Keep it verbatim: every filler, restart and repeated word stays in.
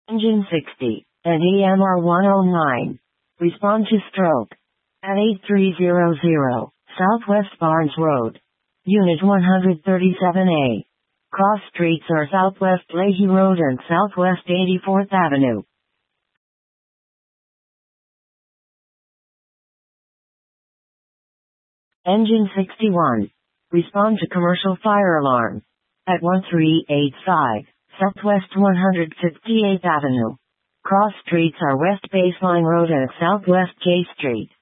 Engine sixty, at E M R one oh nine. Respond to stroke. At eight three zero zero, Southwest Barnes Road. Unit one thirty-seven A. Cross streets are Southwest Leahy Road and Southwest eighty-fourth Avenue. Engine sixty-one. Respond to commercial fire alarm. At one three eight five, Southwest one hundred fifty-eighth Avenue. Cross streets are West Baseline Road and Southwest K Street.